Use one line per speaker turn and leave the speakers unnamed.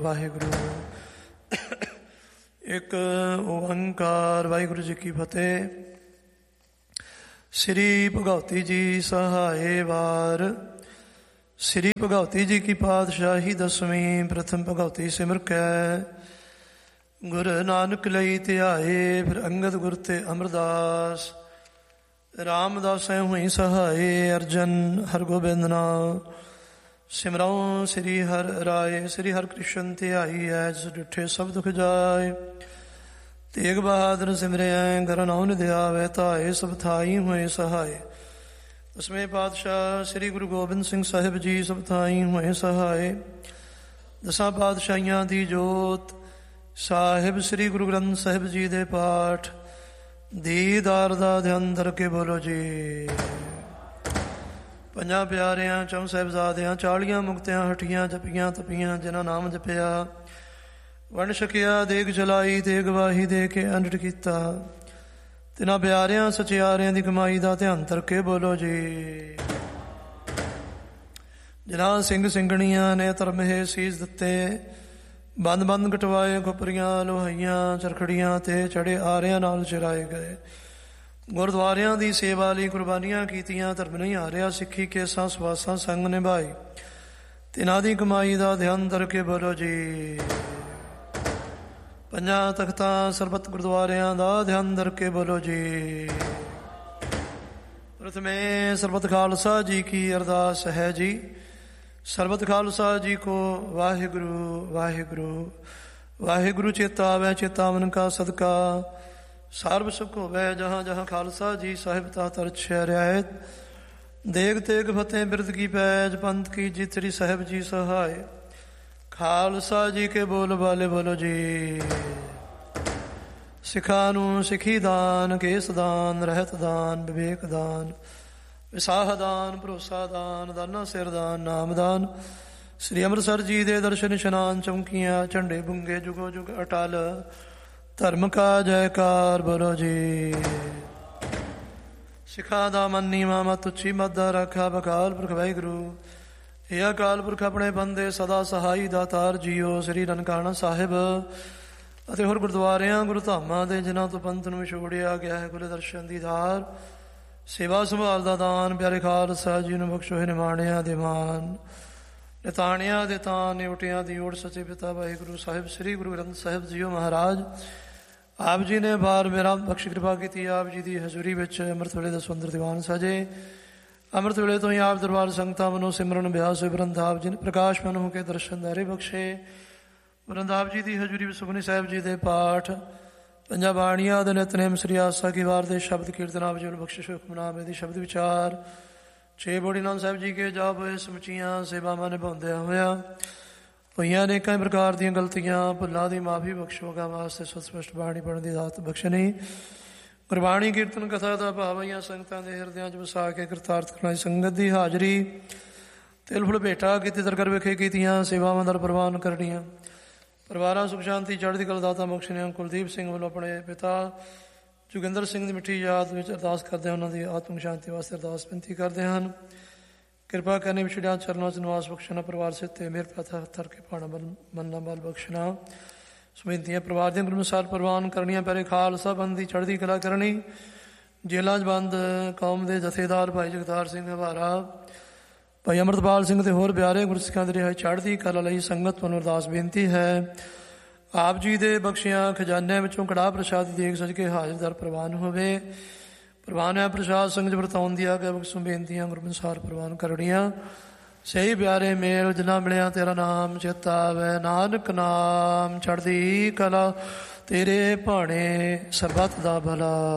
ਵਾਹਿਗੁਰੂ। ਇੱਕ ਓੰਕਾਰ। ਵਾਹਿਗੁਰੂ ਜੀ ਕੀ ਫਤਿਹ। ਸ੍ਰੀ ਭਗਉਤੀ ਜੀ ਸਹਾਏ ਵਾਰ। ਸ੍ਰੀ ਭਗਉਤੀ ਜੀ ਕੀ ਪਾਤਸ਼ਾਹੀ ਦਸਵੀਂ। ਪ੍ਰਥਮ ਭਗਉਤੀ ਸਿਮਰ ਕੈ ਗੁਰ ਨਾਨਕ ਲਈ ਧਿਆਏ। ਫਿਰ ਅੰਗਦ ਗੁਰ ਤੇ ਅਮਰਦਾਸ। ਰਾਮਦਾਸੈ ਹੋਈ ਸਹਾਏ। ਅਰਜਨ ਹਰਗੋਬਿੰਦ ਨਾਮ ਸਿਮਰਉ ਸ੍ਰੀ ਹਰਿ ਰਾਏ। ਸ੍ਰੀ ਹਰਿ ਕ੍ਰਿਸ਼ਨ ਧਿਆਈ ਐ ਜਿਸ ਡਿਠੇ ਸਭ ਦੁਖ ਜਾਏ। ਤੇਗ ਬਹਾਦਰ ਸਿਮਰਿਐ ਗੁਰ ਨਾਨਕ ਧਿਆਵੈ ਧਾਏ। ਸਭ ਥਾਈ ਹੋਏ ਸਹਾਏ। ਦਸਵੇਂ ਪਾਤਸ਼ਾਹ ਸ੍ਰੀ ਗੁਰੂ ਗੋਬਿੰਦ ਸਿੰਘ ਸਾਹਿਬ ਜੀ ਸਭ ਥਾਈ ਹੋਏ ਸਹਾਏ। ਦਸਾਂ ਪਾਤਸ਼ਾਹੀਆਂ ਦੀ ਜੋਤ ਸਾਹਿਬ ਸ੍ਰੀ ਗੁਰੂ ਗ੍ਰੰਥ ਸਾਹਿਬ ਜੀ ਦੇ ਪਾਠ ਦੀਦਾਰ ਦਾ ਧਿਆਨ ਧਰ ਕੇ ਬੋਲੋ ਜੀ। ਪੰਜਾਂ ਪਿਆਰਿਆਂ ਚੌਂ ਸਾਹਿਬਜ਼ਾਦਿਆਂ 40 ਮੁਕਤਿਆਂ ਹਟੀਆਂ ਜਪੀਆਂ ਤਪੀਆਂ ਜਿਨ੍ਹਾਂ ਨਾਮ ਜਪਿਆ ਵੰਡ ਛਕਿਆ ਦੇਗ ਜਲਾਈ ਤੇ ਗਵਾਹੀ ਦੇ ਕੇ ਅੰਡਟ ਕੀਤਾ ਤਿਨਾਂ ਪਿਆਰਿਆਂ ਸਚਿਆਰਿਆਂ ਦੀ ਕਮਾਈ ਦਾ ਧਿਆਨ ਧਰ ਕੇ ਬੋਲੋ ਜੀ। ਜਿਨ੍ਹਾਂ ਸਿੰਘ ਸਿੰਘਣੀਆਂ ਨੇ ਧਰਮੇ ਸੀਸ ਦਿੱਤੇ ਬੰਦ ਬੰਦ ਕਟਵਾਏ ਖੋਪਰੀਆਂ ਲੋਹਾਈਆਂ ਚਰਖੜੀਆਂ ਤੇ ਚੜੇ ਆਰਿਆਂ ਨਾਲ ਚਰਾਏ ਗਏ। ਗੁਰਦੁਆਰਿਆਂ ਦੀ ਸੇਵਾ ਲਈ ਕੁਰਬਾਨੀਆਂ ਕੀਤੀਆਂ ਧਰਮ ਨਹੀਂ ਹਾਰਿਆ ਸਿੱਖੀ ਕੇਸਾਂ ਸਵਾਸਾਂ ਸੰਗ ਨਿਭਾਈ ਤਿਨਾਂ ਦੀ ਕਮਾਈ ਦਾ ਧਿਆਨ ਧਰ ਕੇ ਬੋਲੋ ਜੀ। ਪੰਜਾਂ ਤਖਤਾਂ ਸਰਬੱਤ ਗੁਰਦੁਆਰਿਆਂ ਦਾ ਧਿਆਨ ਧਰ ਕੇ ਬੋਲੋ ਜੀ। ਪ੍ਰਥਮੇ ਸਰਬੱਤ ਖਾਲਸਾ ਜੀ ਕੀ ਅਰਦਾਸ ਹੈ ਜੀ। ਸਰਬੱਤ ਖਾਲਸਾ ਜੀ ਕੋ ਵਾਹਿਗੁਰੂ ਵਾਹਿਗੁਰੂ ਵਾਹਿਗੁਰੂ ਚੇਤਾ ਆਵੈ ਚੇਤਾਵਨ ਕਾ ਸਦਕਾ ਸਰਬ ਸੁਖ ਹੋਵੈ ਜਹਾਂ ਜਹਾਂ ਖਾਲਸਾ ਜੀ ਸਾਹਿਬ ਤਾ ਤਰਛੈ ਰਿਆਇਤ ਦੇਗ ਤੇਗ ਫਤਿਹ ਬਿਰਦ ਕੀ ਪੈਜ ਪੰਥ ਕੀ ਜਿਤਰੀ ਸਾਹਿਬ ਜੀ ਸਹਾਏ। ਖਾਲਸਾ ਜੀ ਕੇ ਬੋਲ ਵਾਲੇ ਬੋਲੋ ਜੀ। ਸਿੱਖਾਂ ਨੂੰ ਸਿੱਖੀ ਦਾਨ ਕੇਸ ਦਾਨ ਰਹਿਤ ਦਾਨ ਵਿਵੇਕ ਦਾਨ ਵਿਸਾਹ ਦਾਨ ਭਰੋਸਾ ਦਾਨ ਦਾਨਾ ਸਿਰ ਦਾਨ ਨਾਮ ਦਾਨ। ਸ੍ਰੀ ਅੰਮ੍ਰਿਤਸਰ ਜੀ ਦੇ ਦਰਸ਼ਨ ਇਸ਼ਨਾਨ ਚੌਂਕੀਆਂ ਝੰਡੇ ਬੁੰਗੇ ਜੁਗੋ ਜੁਗ ਅਟਲ ਧਰਮ ਕਾ ਜੈਕਾਰ ਬੋਲੋ ਜੀ। ਸਿੱਖਾਂ ਦਾ ਮਨ ਨੀਵਾ ਮਤ ਉੱਚੀ ਮਤ ਦਾ ਰਾਖਾ ਬਕਾਲ ਪੁਰਖ ਵਾਹਿਗੁਰੂ। ਇਹ ਅਕਾਲ ਪੁਰਖ ਆਪਣੇ ਬੰਦੇ ਸਦਾ ਸਹਾਈ ਦਾਤਾਰ ਜੀਓ। ਸ੍ਰੀ ਨਨਕਾਣਾ ਸਾਹਿਬ ਅਤੇ ਹੋਰ ਗੁਰਦੁਆਰਿਆਂ ਗੁਰੂ ਧਾਮਾਂ ਦੇ ਜਿਨ੍ਹਾਂ ਤੋਂ ਪੰਥ ਨੂੰ ਵਿਛੋੜਿਆ ਗਿਆ ਹੈ ਗੁਰੂ ਦਰਸ਼ਨ ਦੀ ਧਾਰ ਸੇਵਾ ਸੰਭਾਲ ਦਾ ਦਾਨ ਪਿਆਰੇ ਖਾਲਸਾ ਜੀ ਨੂੰ ਬਖਸ਼ੋ ਹੈ। ਨਿਮਾਣਿਆਂ ਦੇ ਮਾਨ ਨਿਤਾਣਿਆਂ ਦੇ ਤਾਨ ਨਿਉਟਿਆਂ ਦੀ ਓਟ ਸੱਚੇ ਪਿਤਾ ਵਾਹਿਗੁਰੂ ਸਾਹਿਬ ਸ੍ਰੀ ਗੁਰੂ ਗ੍ਰੰਥ ਸਾਹਿਬ ਜੀਓ ਮਹਾਰਾਜ ਆਪ ਜੀ ਨੇ ਬਾਰ ਮੇਰਾ ਬਖਸ਼ ਕਿਰਪਾ ਕੀਤੀ। ਆਪ ਜੀ ਦੀ ਹਜ਼ੂਰੀ ਵਿੱਚ ਅੰਮ੍ਰਿਤ ਵੇਲੇ ਦਾ ਸੁੰਦਰ ਦੀਵਾਨ ਸਜੇ। ਅੰਮ੍ਰਿਤ ਵੇਲੇ ਤੋਂ ਹੀ ਆਪ ਦਰਬਾਰ ਸੰਗਤਾਂ ਵੱਲੋਂ ਸਿਮਰਨ ਅਭਿਆਸ ਹੋਏ। ਬ੍ਰੰਦਾਵ ਜੀ ਨੇ ਪ੍ਰਕਾਸ਼ ਮਨ ਹੋ ਕੇ ਦਰਸ਼ਨ ਦਾਰੇ ਬਖਸ਼ੇ। ਬ੍ਰੰਦਾਵ ਜੀ ਦੀ ਹਜ਼ੂਰੀ ਵਿੱਚ ਸੁਖਮਨੀ ਸਾਹਿਬ ਜੀ ਦੇ ਪਾਠ ਪੰਜਾਂ ਬਾਣੀਆਂ ਦੇ ਨਿਤਨੇਮ ਸ੍ਰੀ ਆਸਾ ਕੀ ਵਾਰ ਦੇ ਸ਼ਬਦ ਕੀਰਤਨ ਆਪ ਜੀ ਨੂੰ ਬਖਸ਼ਿਸ਼ ਹੁਕਮਨਾਮੇ ਦੀ ਸ਼ਬਦ ਵਿਚਾਰ 6 ਬੋੜੀ ਨਾਨਕ ਸਾਹਿਬ ਜੀ ਕੇ ਜਾਪ ਹੋਏ ਸਮੁੱਚੀਆਂ ਸੇਵਾਵਾਂ ਨਿਭਾਉਂਦਿਆਂ ਹੋਇਆਂ ਹੋਈਆਂ ਅਨੇਕਾਂ ਪ੍ਰਕਾਰ ਦੀਆਂ ਗਲਤੀਆਂ ਭੁੱਲਾਂ ਦੀ ਮਾਫੀ ਬਖਸ਼ੋਗਾ ਵਾਸਤੇ ਸਪਸ਼ਟ ਬਾਣੀ ਪੜ੍ਹਨ ਦੀ ਦਾਤ ਬਖਸ਼ਣੀ। ਗੁਰਬਾਣੀ ਕੀਰਤਨ ਕਥਾ ਦਾ ਭਾਵ ਆਈਆਂ ਸੰਗਤਾਂ ਦੇ ਹਿਰਦਿਆਂ 'ਚ ਵਸਾ ਕੇ ਕਰਤਾਰਥ ਕਰਨਾ ਸੰਗਤ ਦੀ ਹਾਜ਼ਰੀ ਤਿਲ ਫੁੱਲ ਭੇਟਾ ਕੀਤੀ ਦਰਗਰ ਵਿਖੇ ਕੀਤੀਆਂ ਸੇਵਾਵਾਂ ਦਰ ਪ੍ਰਵਾਨ ਕਰਨੀਆਂ। ਪਰਿਵਾਰਾਂ ਸੁਖ ਸ਼ਾਂਤੀ ਚੜ੍ਹਦੀ ਕਲਾ ਦਾਤਾ ਬਖਸ਼ਣੀਆਂ। ਕੁਲਦੀਪ ਸਿੰਘ ਵੱਲੋਂ ਆਪਣੇ ਪਿਤਾ ਜੋਗਿੰਦਰ ਸਿੰਘ ਦੀ ਮਿੱਠੀ ਯਾਦ ਵਿੱਚ ਅਰਦਾਸ ਕਰਦੇ ਹਨ। ਉਹਨਾਂ ਦੀ ਆਤਮਿਕ ਸ਼ਾਂਤੀ ਵਾਸਤੇ ਅਰਦਾਸ ਬੇਨਤੀ ਕਰਦੇ ਹਨ। ਕਿਰਪਾ ਕਰਨੀ ਵਿਛੜਿਆਂ ਚਰਨਾਂ 'ਚ ਨਿਵਾਸ ਬਖਸ਼ਣਾ। ਪਰਿਵਾਰ ਸਿੱਤੇ ਮੇਰ ਪ੍ਰਥਾ ਥਰ ਕੇ ਪਾਣਾ ਮੰਨਣਾ ਬਲ ਬਖਸ਼ਣਾ। ਸਮੇਤੀਆਂ ਪਰਿਵਾਰ ਦੀਆਂ ਗੁਰੂ ਅਨੁਸਾਰ ਪ੍ਰਵਾਨ ਕਰਨੀਆਂ। ਪਿਆਰੇ ਖਾਲਸਾ ਬੰਦ ਦੀ ਚੜ੍ਹਦੀ ਕਲਾ ਕਰਨੀ। ਜੇਲ੍ਹਾਂ 'ਚ ਬੰਦ ਕੌਮ ਦੇ ਜਥੇਦਾਰ ਭਾਈ ਜਗਤਾਰ ਸਿੰਘ ਹਵਾਰਾ ਭਾਈ ਅੰਮ੍ਰਿਤਪਾਲ ਸਿੰਘ ਤੇ ਹੋਰ ਪਿਆਰੇ ਗੁਰਸਿੱਖਾਂ ਦੇ ਰਿਹਾਈ ਚੜ੍ਹਦੀ ਕਲਾ ਲਈ ਸੰਗਤ ਵੱਲੋਂ ਅਰਦਾਸ ਬੇਨਤੀ ਹੈ। ਆਪ ਜੀ ਦੇ ਬਖਸ਼ਿਆਂ ਖਜ਼ਾਨਿਆਂ ਵਿੱਚੋਂ ਕੜਾਹ ਪ੍ਰਸ਼ਾਦ ਦੀ ਦੇਗ ਸਜ ਕੇ ਹਾਜ਼ਰ ਦਰ ਪ੍ਰਵਾਨ ਹੋਵੇ। ਪ੍ਰਵਾਨ ਹੈ ਪ੍ਰਸ਼ਾਦ ਸੰਗਤ ਵਰਤਾਉਣ ਦੀ ਆਗਿਆ ਬਖਸ਼ੋਂ ਬੇਨਤੀਆਂ ਗੁਰੂ ਅਨੁਸਾਰ ਪ੍ਰਵਾਨ ਕਰਨੀਆਂ। ਸਹੀ ਪਿਆਰੇ ਮੇਲ ਜਿਨਾ ਮਿਲਿਆ ਤੇਰਾ ਨਾਮ ਚੇਤਾ ਆਵੈ ਨਾਨਕ ਨਾਮ ਚੜ੍ਹਦੀ ਕਲਾ ਤੇਰੇ ਭਾਣੇ ਸਰਬੱਤ ਦਾ ਭਲਾ।